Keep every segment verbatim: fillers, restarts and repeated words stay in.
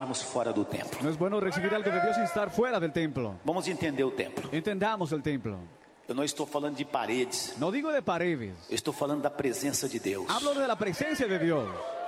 estarmos fora do templo. No es bueno recibir algo de Dios sin estar fuera del templo. Vamos entender o templo. Entendamos el templo. Eu não estou falando de paredes. No digo de paredes. Eu estou falando da presença de Deus. Hablo de la presencia de Dios.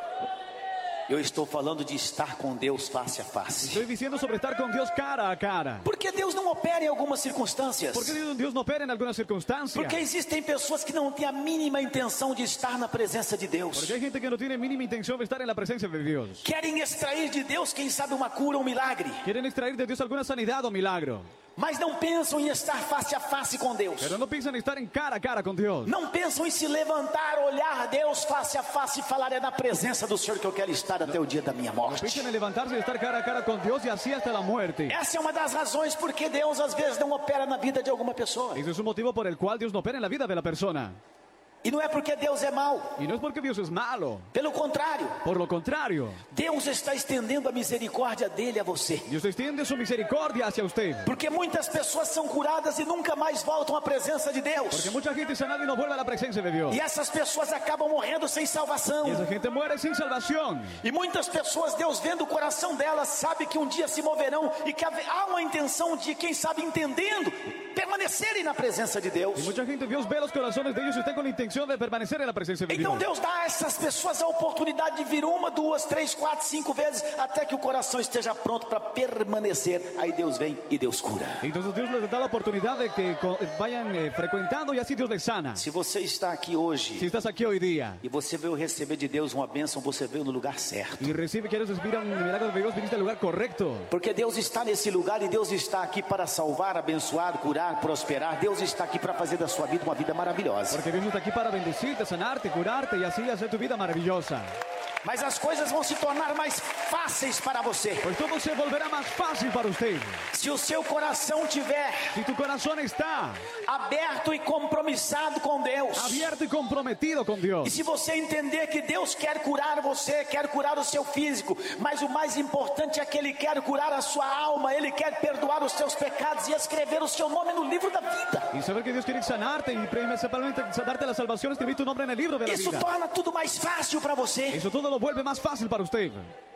Eu estou falando de estar com Deus face a face. Estoy diciendo sobre estar con Dios cara a cara. Porque Deus não opera em algumas circunstâncias. Porque Dios no opera en algunas circunstancias. Porque existem pessoas que não têm a mínima intenção de estar na presença de Deus. Porque hay gente que no tiene mínima intención de estar en la presencia de Dios. Querem extrair de Deus, quem sabe, uma cura ou um milagre. Quieren extraer de Dios alguna sanidad o milagro. Mas não pensam em estar face a face com Deus. Pero no piensan en estar en cara a cara con Dios. Não pensam em se levantar, olhar Deus face a face e falar: é na presença do Senhor que eu quero estar até o dia da minha morte. Piensan en levantarse y estar cara a cara con Dios y así hasta la muerte. Essa é uma das razões porque Deus às vezes não opera na vida de alguma pessoa. Ese es un motivo por el cual Dios no opera en la vida de la persona. E não é porque Deus é mau. Y no es porque Dios es malo. Pelo contrário. Por lo contrario. Deus está estendendo a misericórdia dele a você. Dios extiende su misericordia hacia usted. Porque muitas pessoas são curadas e nunca mais voltam à presença de Deus. Porque mucha gente sanada y no vuelve a la presencia de Dios. E essas pessoas acabam morrendo sem salvação. Y esa gente muere sin salvación. E muitas pessoas, Deus vendo o coração delas, sabe que um dia se moverão e que há uma intenção de, quem sabe, entendendo, permanecerem na presença de Deus. Y mucha gente, Dios ve los corazones de ellos y está con la intención de permanecer en la presencia de Dios. Então Deus dá a essas pessoas a oportunidade de vir uma, duas, três, quatro, cinco vezes até que o coração esteja pronto para permanecer. Aí Deus vem e Deus cura. Entonces Dios les da la oportunidad de que vayan eh, frecuentando y así Dios les sana. Se você está aqui hoje, Si estás aquí hoy día e você veio receber de Deus uma bênção, você veio no lugar certo. y recibe, quieres recibir un milagro de Dios, viniste al lugar correcto. Porque Deus está nesse lugar e Deus está aqui para salvar, abençoar, curar, prosperar. Deus está aqui para fazer da sua vida uma vida maravilhosa. Porque Dios está aquí para bendecirte, sanarte, curarte y así hacer tu vida maravillosa. Mas as coisas vão se tornar mais fáceis para você. Pues todo se volverá más fácil para usted. Se o seu coração tiver Si tu corazón está aberto e compromissado com Deus. abierto y comprometido con E Dios. se você entender que Deus quer curar você, quer curar o seu físico, mas o mais importante é que Ele quer curar a sua alma, Ele quer perdoar os seus pecados e escrever o seu nome no livro da vida. Y saber que Dios quiere sanarte y principalmente darte la salvación, escribir tu nombre en el libro de la Isso vida. torna tudo mais fácil para você. Eso todo lo vuelve más fácil para usted.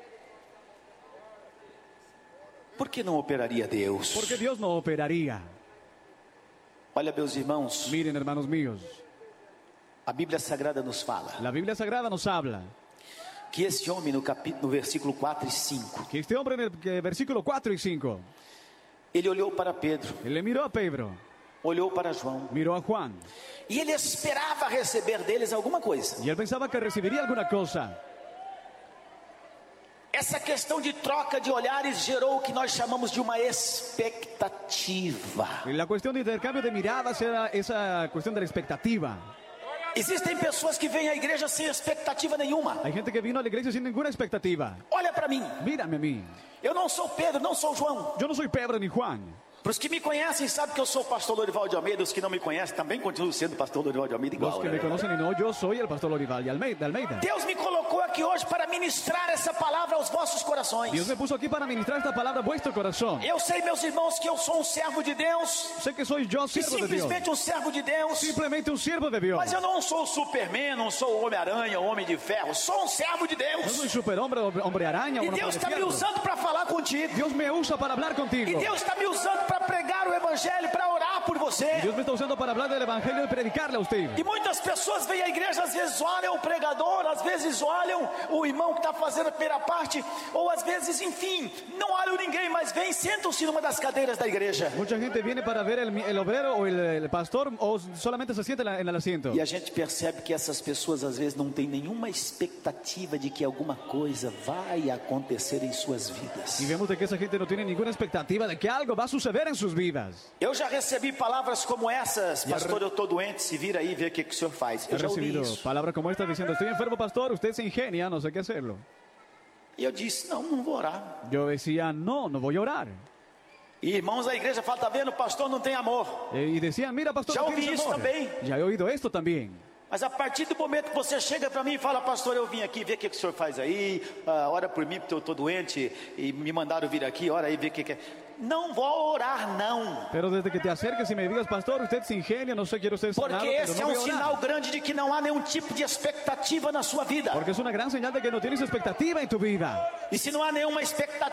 Por que não operaria Deus? Porque Dios no operaría. Olha, meus irmãos, Miren, hermanos míos, a Bíblia Sagrada nos fala la Biblia Sagrada nos habla que esse homem no capítulo, no versículo quatro e cinco, que este hombre en el que- versículo cuatro y cinco, ele olhou para Pedro, él le miró a Pedro, olhou para João, miró a Juan, e ele esperava receber deles alguma coisa. y él pensaba que recibiría alguna cosa. Essa questão de troca de olhares gerou o que nós chamamos de uma expectativa. Y la cuestión de intercambio de miradas era esa cuestión de la expectativa. Existem pessoas que vêm à igreja sem expectativa nenhuma. Hay gente que vino a la iglesia sin ninguna expectativa. Olha para mim, Mírame a mí. eu não sou Pedro, não sou João. Yo no soy Pedro ni Juan. Para os que me conhecem, sabem que eu sou o pastor Lorival de Almeida. Os que não me conhecem, também continuo sendo o pastor Lorival de Almeida Los igual. que me né? conocen y no, yo soy el pastor Lorival de Almeida. de Almeida. Deus me colocou aqui hoje para ministrar essa palavra aos vossos corações. Dios me puso aquí para ministrar esta palabra a vuestro corazón. Eu sei, meus irmãos, que eu sou um servo de Deus. Sé que soy yo E siervo de Dios. simplesmente um servo de Deus. Simplemente un siervo de Dios. Mas eu não sou o Superman, não sou o Homem-Aranha, o Homem de Ferro. Sou um servo de No Deus. soy superhombre, hombre araña. E o hombre Deus de está me fierro. usando para falar contigo. Dios me usa para hablar E contigo. Deus está me usando para pregar o Evangelho, para orar por você. Dios me está usando para hablar del evangelio y predicarle a usted. E muitas pessoas vêm à igreja, às vezes olham o pregador, às vezes olham o irmão que está fazendo a primeira parte, ou às vezes, enfim, não olham ninguém, mas vêm, sentam-se numa das cadeiras da igreja. Mucha gente viene para ver el, el obrero o el, el pastor o solamente se sienta en, la- en el asiento. E a gente percebe que essas pessoas às vezes não têm nenhuma expectativa de que alguma coisa vai acontecer em suas vidas. Y vemos de que esa gente no tiene ninguna expectativa de que algo va a suceder en sus vidas. Eu já recebi palavras como essas: pastor, eu estou doente, se vira aí e vê o que, que o senhor faz. He Eu já ouvi recibido isso. palabras como esta diciendo, estoy enfermo, pastor, usted se ingenia, no sé qué hacerlo. E eu disse: não, não vou orar. Yo decía, no, no voy a orar. E irmãos da igreja falam: tá vendo, o pastor não tem amor. Eh, Y decían, mira, pastor, Ya no ouví tienes isso amor. também. Ya he oído esto también. Mas a partir do momento que você chega para mim e fala: pastor, eu vim aqui ver o que, que o senhor faz aí, ah, ora por mim porque eu estou doente e me mandaram vir aqui, ora aí ver o que, que é. Não vou orar, não. Pero desde que te acerques y me digas, pastor, usted se ingenia, no sé, quiero ser sanado, Porque pero esse é no um voy a orar. sinal grande de que não há nenhum tipo de expectativa na sua vida. Porque es una gran señal de que no tienes expectativa en tu vida. E se não há nenhuma expectativa